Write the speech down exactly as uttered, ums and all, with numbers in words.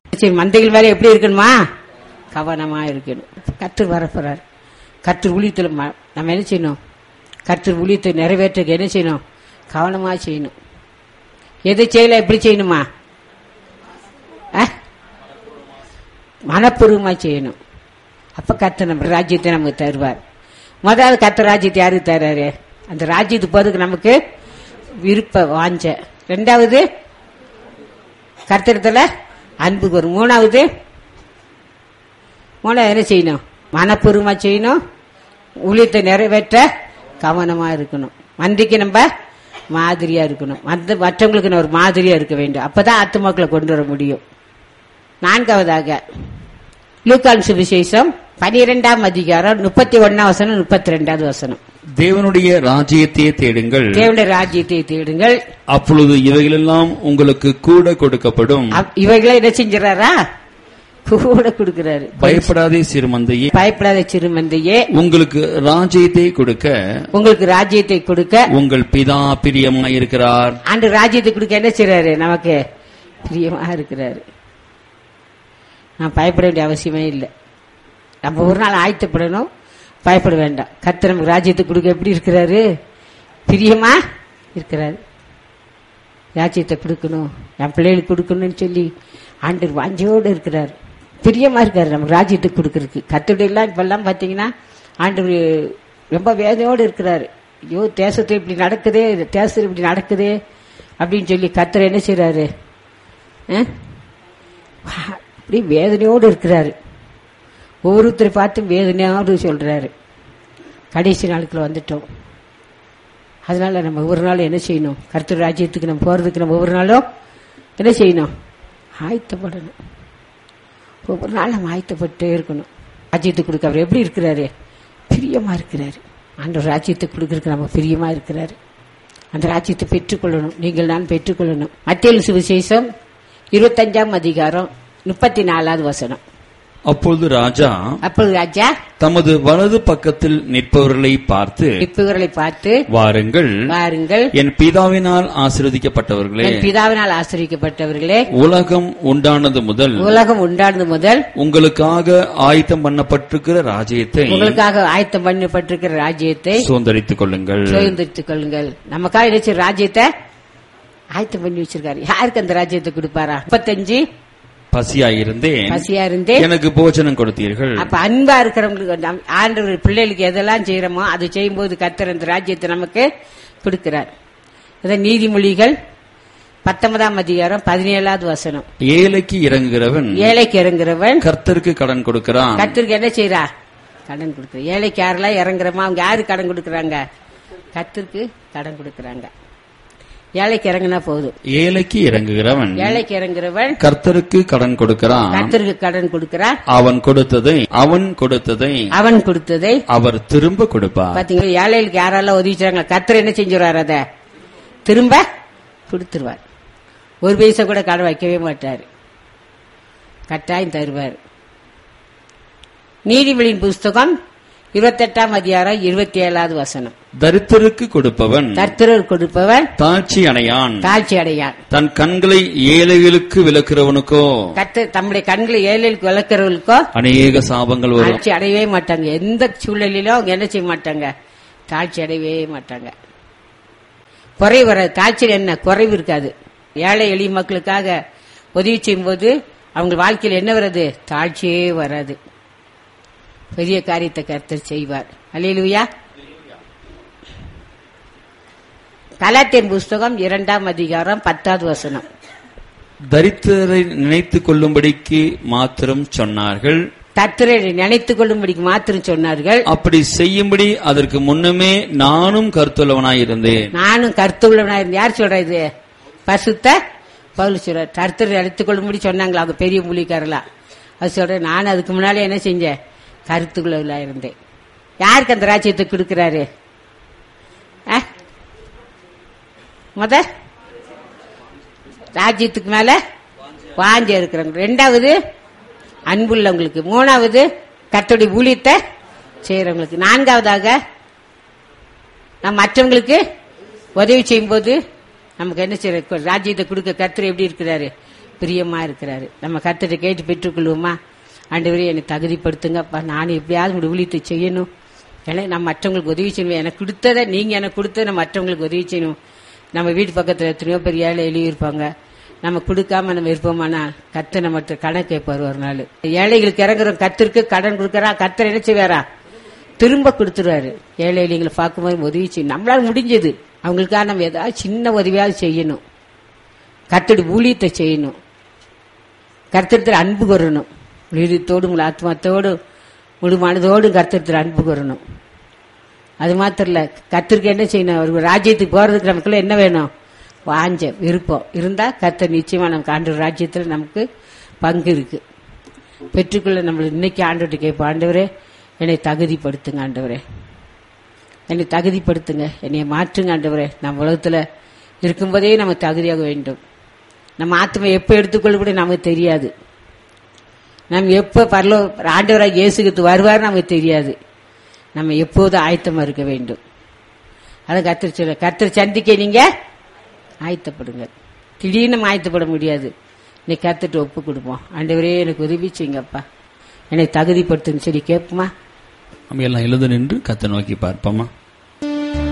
சரி, மந்தைகள் மேல எப்படி இருக்கணுமா? கவனமா இருக்கணும். கர்த்தர் வரப்போறார். கர்த்தர் ஊழியத்தில் நம்ம என்ன செய்யணும்? கர்த்தர் ஊழியத்தை நிறைவேற்ற என்ன செய்யணும்? கவனமா செய்யணும். எதை செய்யல எப்படி செய்யணுமா? மனப்பூர்வமா செய்யணும். அப்ப கர்த்தர் நம்ம ராஜ்யத்தை நமக்கு தருவார். முதல்ல கர்த்தர் ராஜ்யத்தை யாருக்கு தர்றாரு? அந்த ராஜ்யத்துக்கு போறதுக்கு நமக்கு விருப்ப வாஞ்ச. ரெண்டாவது கர்த்தரிடத்துல அன்பு வரும். மூணாவது மூணாவது என்ன செய்யணும்? மனப்பூர்வமா செய்யணும். ஊழியத்தை நிறைவேற்ற கவனமா இருக்கணும். மந்திக்கு நம்ம மாதிரியா இருக்கணும். மற்றவங்களுக்கு ஒரு மாதிரியா இருக்க வேண்டும். அப்பதான் ஆத்துமாக்களை கொண்டு வர முடியும். நான்காவதாக லூக்கான் சுவிசேஷம் பனிரெண்டாம் அதிகாரம் முப்பத்தி ஒன்னாம் வசனம் முப்பத்தி ரெண்டாவது வசனம். தேவனுடைய ராஜ்யத்தை தேடுங்கள், தேவனுடைய ராஜ்யத்தை தேடுங்கள், அப்பொழுது இவைகளெல்லாம் உங்களுக்கு கூட கொடுக்கப்படும். இவைகளை என்ன செஞ்சாரா? கூட கொடுக்கிறாரு. பயப்படாதே சிறுமந்தையே, பயப்படாத சிறுமந்தையே, உங்களுக்கு ராஜ்யத்தை கொடுக்க உங்களுக்கு ராஜ்யத்தை கொடுக்க உங்கள் பிதா பிரியமா இருக்கிறார். ஆண்டு ராஜ்யத்தை கொடுக்க என்ன செய்றாரு? நமக்கு பிரியமா இருக்கிறாரு. நான் பயப்பட வேண்டிய அவசியமே இல்லை. நம்ம ஒரு நாள் ஆயத்தப்படணும், பயப்பட வேண்டாம். கர்த்தர் நமக்கு ராஜ்யத்தை கொடுக்க எப்படி இருக்கிறாரு? பிரியமா இருக்கிறாரு. ராஜ்யத்தை கொடுக்கணும், என் பிள்ளைகளுக்கு கொடுக்கணும்னு சொல்லி ஆண்டவர் வாஞ்சையோடு இருக்கிறார். பிரியமா இருக்காரு நமக்கு ராஜ்யத்தை கொடுக்கறதுக்கு. கர்த்தருடைய எல்லாம் இப்பெல்லாம் பாத்தீங்கன்னா ஆண்டவர் ரொம்ப வேதனையோடு இருக்கிறாரு. ஐயோ, தேசத்தில் இப்படி நடக்குதே, தேசத்தில் இப்படி நடக்குதே அப்படின்னு சொல்லி கர்த்தர் என்ன செய்யறாரு? அப்படி வேதனையோடு இருக்கிறாரு. ஒவ்வொருத்தரை பார்த்து வேதனையோடு சொல்றாரு. கடைசி நாளுக்குள்ள வந்துட்டோம். அதனால நம்ம ஒவ்வொரு நாளும் என்ன செய்யணும்? கர்த்தர் ராஜ்யத்துக்கு நம்ம போறதுக்கு நம்ம ஒவ்வொரு நாளும் என்ன செய்யணும்? ஆயத்தப்படணும். ஒவ்வொரு நாள் நம்ம ஆயத்தப்பட்டே இருக்கணும். ராஜ்யத்துக்கு கொடுக்க அவர் எப்படி இருக்கிறாரு? பிரியமா இருக்கிறாரு. அந்த ராஜ்யத்தை கொடுக்கறதுக்கு நம்ம பிரியமா இருக்கிறாரு. அந்த ராஜ்யத்தை பெற்றுக்கொள்ளணும். நீங்கள் நான் பெற்றுக்கொள்ளணும். மத்தேயு சுவிசேஷம் இருபத்தஞ்சாம் அதிகாரம் முப்பத்தி நாலாவது வசனம். அப்பொழுது ராஜா அப்பொழுது ராஜா தமது வலது பக்கத்தில் நிற்பவர்களை பார்த்து நிற்பவர்களை பார்த்து வாருங்கள் வாருங்கள் என் பிதாவினால் ஆசீர்வதிக்கப்பட்டவர்களே, என் பிதாவினால் ஆசீர்வதிக்கப்பட்டவர்களே, உலகம் உண்டானது முதல் உலகம் உண்டானது முதல் உங்களுக்காக ஆயத்தம் பண்ணப்பட்டிருக்கிற ராஜ்யத்தை உங்களுக்காக ஆயத்தம் பண்ணப்பட்டிருக்கிற ராஜ்யத்தை சுதந்தரித்துக் கொள்ளுங்கள் சுதந்தரித்துக் கொள்ளுங்கள். நமக்காக நினைச்ச ராஜ்யத்தை ஆயத்தம் பண்ணி வச்சிருக்காரு. யாருக்கு அந்த ராஜ்யத்தை கொடுப்பாரா? முப்பத்தஞ்சு பசியாயிருந்தேன், பசியா இருந்தேன், எனக்கு போஜனம் கொடுத்தீர்கள். அப்ப அன்பா இருக்கிறவங்களுக்கு ஆண்டவர் பிள்ளைகளுக்கு எதெல்லாம் செய்யறோமோ அது செய்யும் போது கர்த்தர் அந்த ராஜ்யத்தை நமக்கு கொடுக்கிறார். அதான் நீதிமொழிகள் பத்தொன்பதாம் அதிகாரம் பதினேழாவது வசனம். ஏழைக்கு இறங்குகிறவன் ஏழைக்கு இறங்குகிறவன் கர்த்தருக்கு கடன் கொடுக்கிறான். கர்த்தருக்கு என்ன செய்யறா? கடன் கொடுக்கிற. ஏழைக்கு யாரெல்லாம் இறங்குறமா அவங்க யாரு கடன் கொடுக்கறாங்க? கர்த்தருக்கு கடன் கொடுக்கறாங்க. ஏழைக்கு இறங்கினா போதும். ஏழைக்கு இறங்குகிறவன் ஏழைக்கு இறங்குகிறவன் கர்த்தருக்கு கடன் கொடுக்கிறான். கர்த்தருக்கு கடன் கொடுக்கிறான். அவன் கொடுத்ததை அவன் கொடுத்ததை அவன் கொடுத்ததை அவர் திரும்ப கொடுப்பார். பாத்தீங்களா? ஏழைகளுக்கு யாரெல்லாம் உதவிச்சாங்க, கர்த்தர் என்ன செஞ்சுருவார்? அத திரும்ப கொடுத்துருவார். ஒரு பைசா கூட கடன் வைக்கவே மாட்டாரு, கட்டாயம் தருவார். நீதிமொழியின் புஸ்தகம் இருபத்தி எட்டாம் அதிகாரம் இருபத்தி ஏழாவது வசனம். தரித்திரருக்கு கொடுப்பவன் தரித்திரர் கொடுப்பவன் தாழ்ச்சி அடையான் தாழ்ச்சி அடையான். தன் கண்களை ஏழைகளுக்கு விளக்குறவனுக்கோ கர்த்தர் தம்முடைய கண்களை ஏழைகளுக்கு விளக்குறவர்களுக்கோ அநேக சாபங்கள் வரும். தாழ்ச்சி அடையவே மாட்டாங்க. எந்த சூழ்நிலையிலும் அவங்க என்ன செய்ய மாட்டாங்க? தாழ்ச்சி அடையவே மாட்டாங்க. குறைவு வராது. தாழ்ச்சியில் என்ன குறைவு இருக்காது. ஏழை எளிய மக்களுக்காக உதவி செய்யும் போது அவங்க வாழ்க்கையில் என்ன வராது? தாழ்ச்சியே வராது. பெரிய காரியத்தை கர்த்தர் செய்வார். அல்லேலூயா. கலாத்தியர் புஸ்தகம் இரண்டாம் அதிகாரம் பத்தாவது வசனம். தரித்திரரை நினைத்துக் கொள்ளும்படிக்கு மாத்திரம் சொன்னார்கள். தரித்திரரை நினைத்துக் கொள்ளும்படிக்கு மாத்திரம் சொன்னார்கள். அப்படி செய்யும்படி அதற்கு முன்னமே நானும் கருத்துள்ளவனாயிருந்தேன். நானும் கருத்துள்ளவனாயிருந்தேன். யார் சொல்ற? இது பரிசுத்த பவுல் சொல்ற. தரித்திரரை நினைத்துக் கொள்ளும்படி சொன்னாங்களா அவங்க பெரிய மூலிக்காரலா? அது சொல்ற. நானும் அதுக்கு முன்னாலே என்ன செஞ்சேன்? கருத்துக்குள்ள இருந்தேன். யாருக்கு அந்த ராஜ்யத்தை கொடுக்கிறாரு? முத ராஜ்யத்துக்கு மேல வாஞ்ச இருக்கிறவங்க. ரெண்டாவது அன்புள்ளவங்களுக்கு. மூணாவது கர்த்தருடைய ஊழியத்தை செய்யறவங்களுக்கு. நான்காவதாக நம் மற்றவங்களுக்கு உதவி செய்யும் போது நமக்கு என்ன செய்யற? ராஜ்யத்தை கொடுக்க கர்த்தர் எப்படி இருக்கிறாரு? பிரியமா இருக்கிறாரு. நம்ம கர்த்தரை கேட்டு பெற்றுக்கொள்வோமா? ஆண்டவரே என்னை தகுதிப்படுத்துங்கப்பா, நான் எப்படியாவது உங்களுடைய ஊழியத்தை செய்யணும், ஏன்னா நான் மற்றவங்களுக்கு உதவி செய்யணும், எனக்கு கொடுத்ததை நீங்க எனக்கு கொடுத்ததை நான் மற்றவங்களுக்கு உதவி செய்யணும். நம்ம வீட்டு பக்கத்துல எத்தனையோ பெரிய ஏழை எழுதியிருப்பாங்க, நம்ம கொடுக்காம நம்ம இருப்போமானா கர்த்தர் நம்ம கடன் கேட்பாரு. ஒரு நாள் ஏழைகளுக்கு இறங்குறோம், கர்த்தருக்கு கடன் கொடுக்கறா, கர்த்தர் என்ன செய்வாரா? திரும்ப கொடுத்துருவாரு. ஏழை எளியங்களை பார்க்கும்போது உதவி செய்யணும், நம்மளால முடிஞ்சது அவங்களுக்காக நம்ம ஏதாவது சின்ன உதவியாவது செய்யணும். கர்த்தருடைய ஊழியத்தை செய்யணும், கர்த்தரத்தில் அன்பு கூறணும், உயிரத்தோடு உங்கள் ஆத்மாத்தோடு முழு மனதோடு கர்த்தரத்தில் அன்பு கூறணும். அது மாத்திரம் இல்ல, கர்த்தருக்கு என்ன செய்யணும்? ஒரு ராஜ்யத்துக்கு போறதுக்கு நமக்குள்ள என்ன வேணும்? வாஞ்ச விருப்பம் இருந்தா கர்த்தர் நிச்சயமா நமக்கு ஆண்டவர் ராஜ்யத்தில் நமக்கு பங்கு இருக்கு. பெற்றுக்கொள்ள நம்ம இன்னைக்கு ஆண்டவர்கிட்ட கேட்போம், ஆண்டவரே என்னை தகுதிப்படுத்துங்க, ஆண்டவரே என்னை தகுதிப்படுத்துங்க, என்னை மாற்றுங்க ஆண்டவரே. நம்ம உலகத்துல இருக்கும்போதே நம்ம தகுதியாக வேண்டும். நம்ம ஆத்மா எப்ப எடுத்துக்கொள்ள கூட நமக்கு தெரியாது. நம்ம எப்ப பரலோ ஆண்டவராக இயேசுக்கு வருவார் நமக்கு தெரியாது. நம்ம எப்போதும் ஆயத்தமா இருக்க வேண்டும். அதை கர்த்தர் சொல்ல, கர்த்தர் சந்திக்க நீங்க ஆயத்தப்படுங்க. திடீர்னு நம்ம ஆயத்தப்பட முடியாது. இன்னைக்கு கர்த்தர்ட்ட ஒப்பு கொடுப்போம், ஆண்டவரே எனக்கு உதவி செய்யுங்கப்பா, என்னை தகுதிப்படுத்துன்னு சொல்லி கேட்போமா? நம்ம எல்லாம் எழுத நின்று கர்த்தரை நோக்கி பார்ப்போமா?